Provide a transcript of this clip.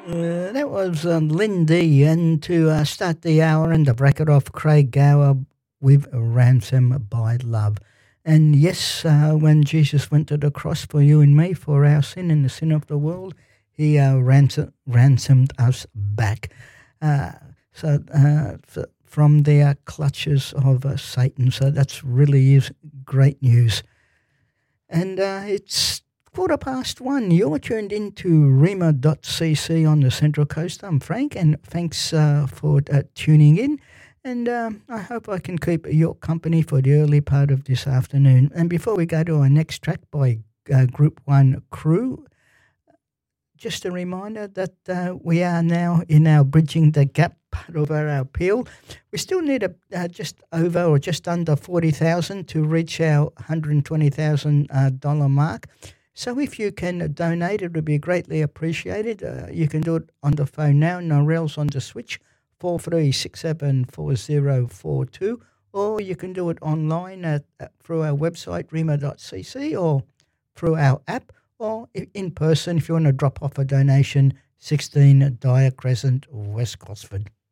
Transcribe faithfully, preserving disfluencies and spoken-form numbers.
Uh, that was um, Lindy, and to uh, start the hour and to break it off, Craig Gower with Ransom by Love. And yes, uh, when Jesus went to the cross for you and me, for our sin and the sin of the world, he uh, ransom, ransomed us back. Uh, so, uh, f- from the uh, clutches of uh, Satan. So that's really is great news. And uh, it's quarter past one. You're tuned into rima dot c c on the Central Coast. I'm Frank, and thanks uh, for uh, tuning in. And um, I hope I can keep your company for the early part of this afternoon. And before we go to our next track by uh, Group One Crew, just a reminder that uh, we are now in our Bridging the Gap part of our appeal. We still need a, uh, just over or just under forty thousand dollars to reach our one hundred twenty thousand dollars uh, mark. So if you can donate, it would be greatly appreciated. Uh, you can do it on the phone now. Norel's on the switch, four three six seven four zero four two, or you can do it online at, at, through our website, rima dot c c, or through our app, or in person if you want to drop off a donation, sixteen Dyer Crescent, West Gosford.